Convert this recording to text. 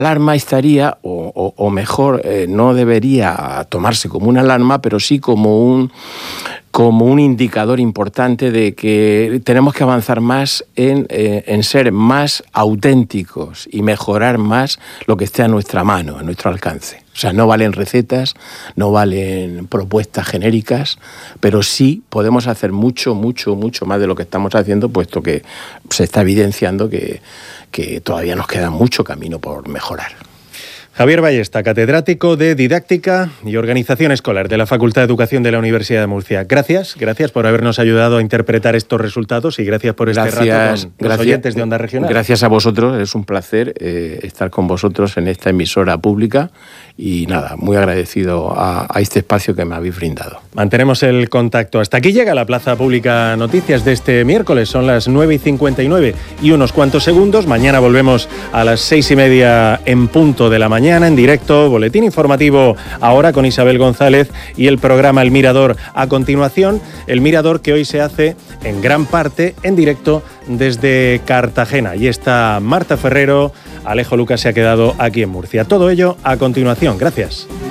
alarma estaría, o mejor, no debería tomarse como una alarma, pero sí como un indicador importante de que tenemos que avanzar más en ser más auténticos y mejorar más lo que esté a nuestra mano, a nuestro alcance. O sea, no valen recetas, no valen propuestas genéricas, pero sí podemos hacer mucho más de lo que estamos haciendo, puesto que se está evidenciando que todavía nos queda mucho camino por mejorar. Javier Ballesta, catedrático de Didáctica y Organización Escolar de la Facultad de Educación de la Universidad de Murcia. Gracias por habernos ayudado a interpretar estos resultados y gracias por este rato con los oyentes de Onda Regional. Gracias a vosotros, es un placer estar con vosotros en esta emisora pública y nada, muy agradecido a este espacio que me habéis brindado. Mantenemos el contacto. Hasta aquí llega la Plaza Pública Noticias de este miércoles. Son las 9:59 y unos cuantos segundos. Mañana volvemos a las 6:30 en punto de la mañana, en directo, boletín informativo ahora con Isabel González y el programa El Mirador a continuación. El Mirador que hoy se hace en gran parte en directo desde Cartagena. Y está Marta Ferrero, Alejo Lucas se ha quedado aquí en Murcia. Todo ello a continuación. Gracias.